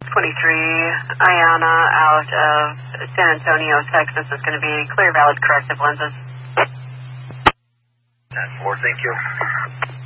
Ayana out of San Antonio, Texas is going to be clear, valid, corrective lenses. 10-4, thank you.